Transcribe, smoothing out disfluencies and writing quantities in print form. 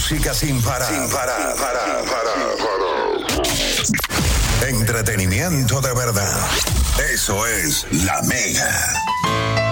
Música sin parar. Entretenimiento de verdad. Eso es La Mega.